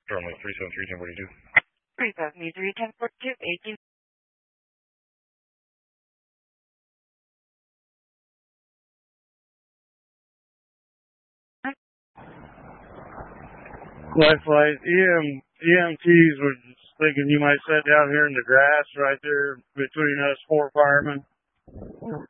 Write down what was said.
Currently 373 1042. 373 1042, 18. Life Flight, EMTs were just thinking you might sit down here in the grass right there between us 4 firemen.